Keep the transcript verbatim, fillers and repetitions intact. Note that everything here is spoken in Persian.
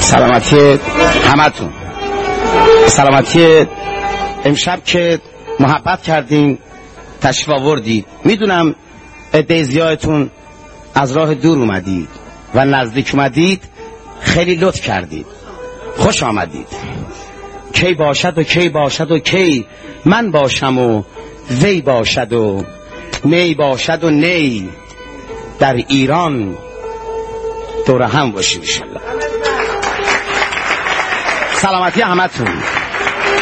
سلامتی همتون، سلامتی امشب که محبت کردین تشریف آوردید. میدونم عده زیادتون از راه دور اومدید و نزدیک اومدید، خیلی لطف کردید، خوش آمدید. کی باشد و کی باشد و کی من باشم و وی باشد و می باشد و نی، در ایران دور هم باشید انشالله. سلامتی همتون.